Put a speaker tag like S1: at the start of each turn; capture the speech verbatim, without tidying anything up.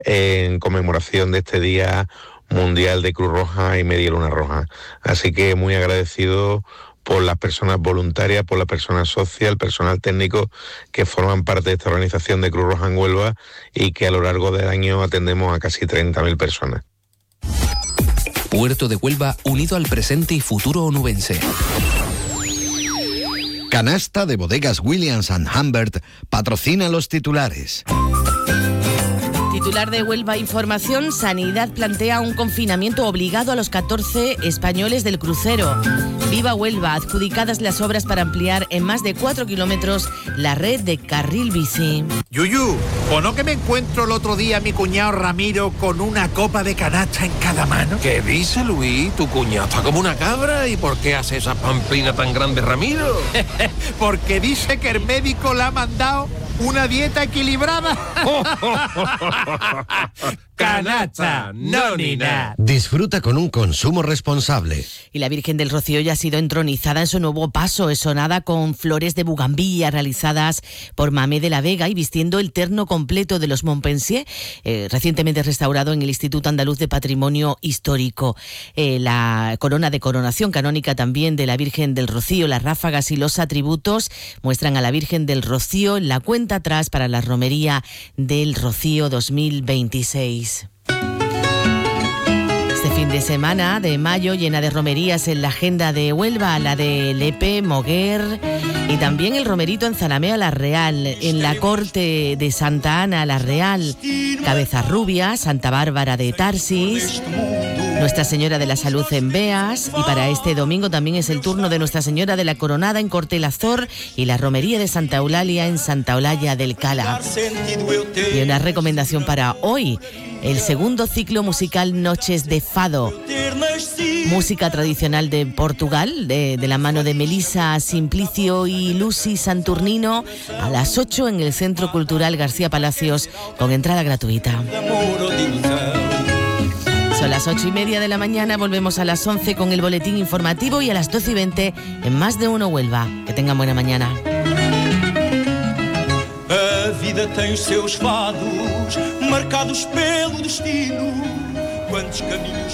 S1: en conmemoración de este Día Mundial de Cruz Roja y Media Luna Roja. Así que muy agradecido por las personas voluntarias, por las personas sociales, el personal técnico que forman parte de esta organización de Cruz Roja en Huelva y que a lo largo del año atendemos a casi treinta mil personas.
S2: Puerto de Huelva unido al presente y futuro onubense.
S3: Canasta de Bodegas Williams and Humbert patrocina los titulares.
S4: Titular de Huelva Información, Sanidad plantea un confinamiento obligado a los catorce españoles del crucero. Viva Huelva, adjudicadas las obras para ampliar en más de cuatro kilómetros la red de carril bici.
S5: Yuyu, ¿o no que me encuentro el otro día a mi cuñado Ramiro con una copa de canasta en cada mano?
S6: ¿Qué dice, Luis? Tu cuñado está como una cabra. ¿Y por qué hace esa pamplina tan grande, Ramiro?
S5: Porque dice que el médico le ha mandado una dieta equilibrada. Canasta, no ni nada.
S3: Disfruta con un consumo responsable.
S4: Y la Virgen del Rocío ya ha sido entronizada en su nuevo paso, esonada con flores de bugambilla realizadas por Mamé de la Vega y vistiendo el terno completo de los Montpensier, eh, recientemente restaurado en el Instituto Andaluz de Patrimonio Histórico. Eh, la corona de coronación canónica también de la Virgen del Rocío, las ráfagas y los atributos muestran a la Virgen del Rocío en la cuenta atrás para la romería del Rocío dos mil veintiséis. Este fin de semana de mayo llena de romerías en la agenda de Huelva, la de Lepe, Moguer y también el romerito en Zalamea la Real, en la corte de Santa Ana la Real, Cabezarrubia, Santa Bárbara de Tarsis, Nuestra Señora de la Salud en Beas, y para este domingo también es el turno de Nuestra Señora de la Coronada en Cortelazor y la romería de Santa Eulalia en Santa Olalla del Cala. Y una recomendación para hoy, el segundo ciclo musical Noches de Fado, música tradicional de Portugal, de, de la mano de Melisa Simplicio y Lucy Santurnino, a las ocho en el Centro Cultural García Palacios, con entrada gratuita. Son las ocho y media de la mañana, volvemos a las once con el boletín informativo y a las doce y veinte en Más de Uno Huelva. Que tengan buena mañana.
S7: A vida tem os seus fados, marcados pelo destino. Quantos caminhos